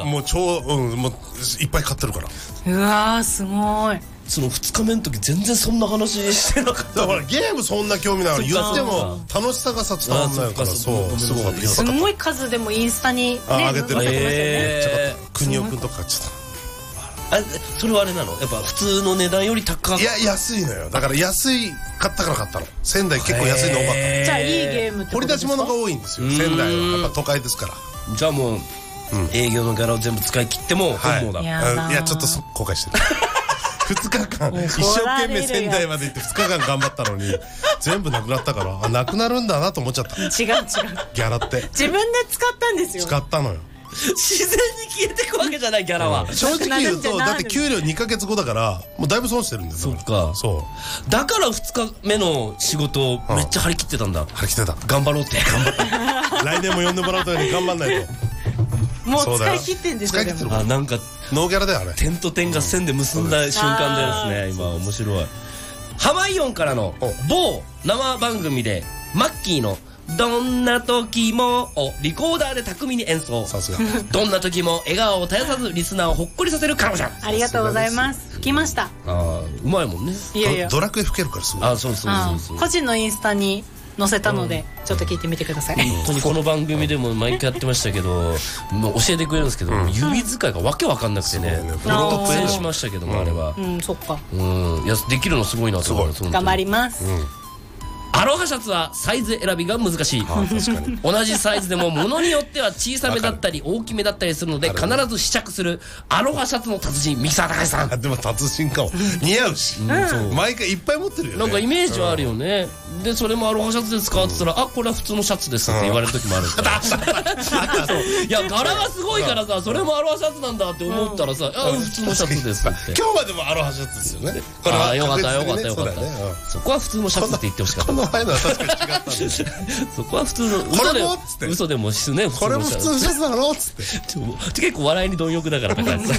だ。 もうもういっぱい買ってるから。 うわーすごい。 その2日目の時全然そんな話してなかった。 だからゲームそんな興味ないから言っても楽しさがさ伝わんないから、そうすごかった。 すごい数でもインスタにね上げてる。 国尾くんとか買っちゃった。 それはあれなの？やっぱ普通の値段より高い？ いや安いのよ。だから安い買ったから買ったの。仙台結構安いの多かった。 じゃあいいゲームって掘り出し物が多いんですよ。仙台はやっぱ都会ですから。 じゃあもう営業のギャラを全部使い切っても本望だ。 いやちょっと後悔してる。2日間一生懸命仙台まで行って2日間頑張ったのに全部なくなったから、なくなるんだなと思っちゃった。 違うギャラって自分で使ったんですよ。 使ったのよ。 自然に消えてくわけじゃないギャラは。 正直言うとだって給料2ヶ月後だからもうだいぶ損してるんだよ。 そっか。そうだから2日目の仕事めっちゃ張り切ってたんだ。 張り切ってた。 頑張ろうって頑張った来年も呼んでもらうために頑張んないと。 もう使い切ってんですよ。 なんかノーギャラだよあれ。 点と点が線で結んだ瞬間でですね、今面白い。ハワイオンからの某生番組でマッキーのどんな時もをリコーダーで巧みに演奏。 さすが。 どんな時も笑顔を絶やさずリスナーをほっこりさせる彼女。 ありがとうございます。吹きました。 うまいもんね。 いやいやドラクエ吹けるからすごい。 そうそう。 個人のインスタに載せたのでちょっと聞いてみてください。 本当にこの番組でも毎回やってましたけど、もう教えてくれるんですけど、指使いがわけわかんなくてね、苦戦しましたけども、あれは。 そっか。 いやできるのすごいなと思う。 頑張ります。 アロハシャツはサイズ選びが難しい。同じサイズでも物によっては小さめだったり大きめだったりするので必ず試着するアロハシャツの達人三木沢隆さん。 でも達人かも。似合うし毎回いっぱい持ってるよね。 なんかイメージはあるよね。でそれもアロハシャツで使ってたら「あこれは普通のシャツです」って言われる時もあるからいや柄がすごいからさ、それもアロハシャツなんだって思ったらさ「あ普通のシャツです」って。 今日までもアロハシャツですよね。 あよかったよかったよかった。そこは普通のシャツって言ってほしかった。 この前のは確かに違ったんでそこは普通の嘘でもね、 これも普通のシャツなのっつって結構笑いに貪欲だから高橋さん。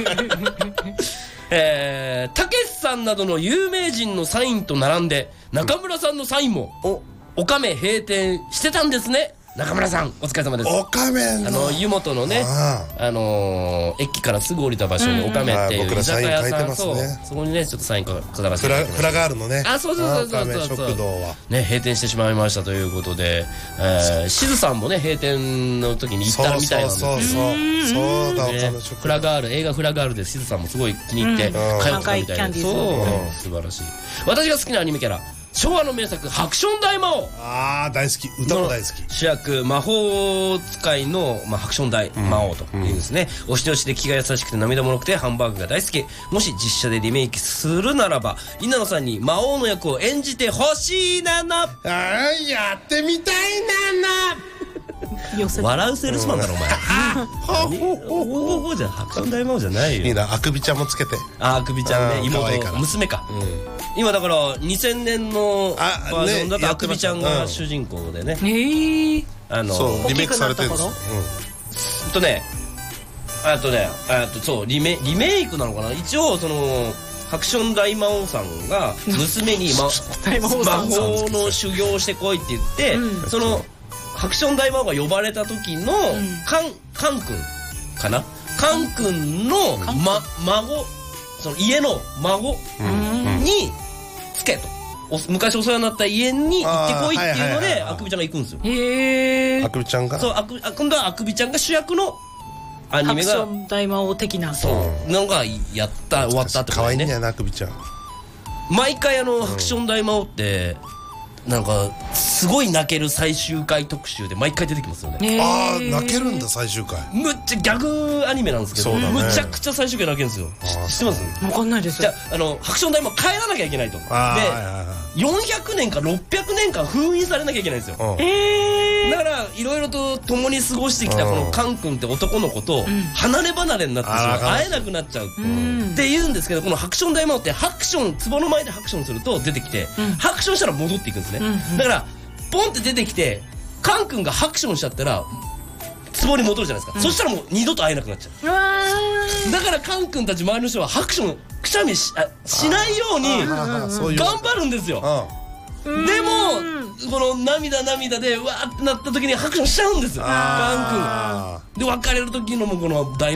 たけしさんなどの有名人のサインと並んで中村さんのサインもおかめ閉店してたんですね。中村さんお疲れ様です。 おかめ湯本のね駅からすぐ降りた場所におかめっていう居酒屋さん、そこにねちょっとサイン飾らせてフラガールのね。 そう食堂はね閉店してしまいましたということで、しずさんもね閉店の時に行ったみたいなんですけど、 そうだフラガール、映画フラガールでしずさんもすごい気に入って通ってたみたいで、そう素晴らしい。私が好きなアニメキャラ昭和の名作ハクション大魔王。 大好き。歌も大好き。 主役魔法使いのハクション大魔王というんですね。おしどしで気が優しくて涙もろくてハンバーグが大好き。もし実写でリメイクするならば稲野さんに魔王の役を演じてほしいなな。 やってみたいなな。 笑うセールスマンだろお前。じゃハクション大魔王じゃないよ。 いいな。あくびちゃんもつけて。 あくびちゃんね、妹娘か。今だから2000年のバージョンだとあくびちゃんが主人公でね。 そうリメイクされてるんです。 そうリメイクなのかな。一応そのハクション大魔王さんが娘に魔法の修行をしてこいって言ってそのハクション大魔王が呼ばれた時のカン君かな、カン君の孫、その家の孫につけと、昔お世話になった家に行ってこいっていうのであくびちゃんが行くんですよ。 あくびちゃんが、 そう今度はあくびちゃんが主役のアニメがハクション大魔王的なのが終わったってことね。 可愛いんだよなあくびちゃん。 毎回ハクション大魔王ってなんかすごい泣ける最終回特集で毎回出てきますよね。 泣けるんだ最終回。 むっちゃギャグアニメなんですけど、むちゃくちゃ最終回泣けるんですよ。知ってます？ 分かんないです。 じゃあハクション大魔王帰らなきゃいけないと。で400年か600年間封印されなきゃいけないんですよ。だからいろいろと共に過ごしてきたこのカン君って男の子と離れ離れになってしまう、会えなくなっちゃうって言うんですけど、このハクション大魔王ってハクション壺の前でハクションすると出てきてハクションしたら戻っていくんですね。だからポンって出てきてカン君がハクションしちゃったら壺に戻るじゃないですか。そしたらもう二度と会えなくなっちゃう。だからカン君たち周りの人はハクションくしゃみしないように頑張るんですよ。でもこの涙でわーってなった時にハクションしちゃうんですカン君が。で別れる時のもこの大